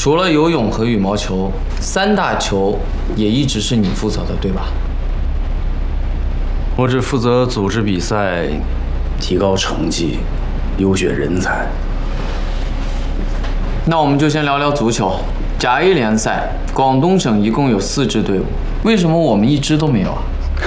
除了游泳和羽毛球，3大球也一直是你负责的，对吧？ 我只负责组织比赛，提高成绩，优选人才。 那我们就先聊聊足球。甲 A 联赛，广东省一共有4支队伍，为什么我们一支都没有啊？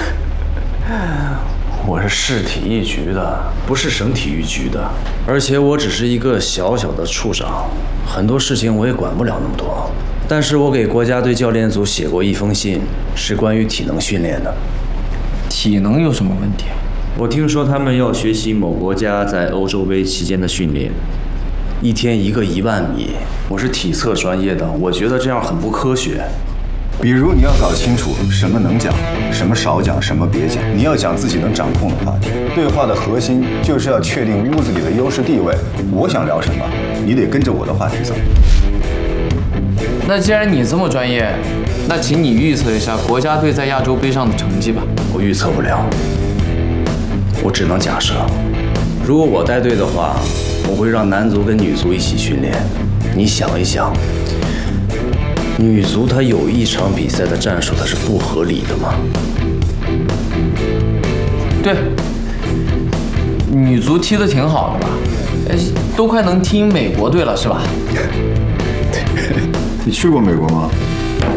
我是市体育局的，不是省体育局的，而且我只是一个小小的处长，很多事情我也管不了那么多。但是我给国家队教练组写过一封信，是关于体能训练的。 体能有什么问题啊？ 我听说他们要学习某国家在欧洲杯期间的训练，一天一个1万米。我是体测专业的，我觉得这样很不科学。 比如你要搞清楚什么能讲，什么少讲，什么别讲。你要讲自己能掌控的话题。对话的核心就是要确定屋子里的优势地位。我想聊什么，你得跟着我的话题走。 那既然你这么专业，那请你预测一下国家队在亚洲杯上的成绩吧。 我预测不了，我只能假设。如果我带队的话，我会让男足跟女足一起训练。你想一想，女足她有一场比赛的战术，它是不合理的吗？ 对，女足踢得挺好的吧？都快能踢美国队了是吧？ 你去过美国吗？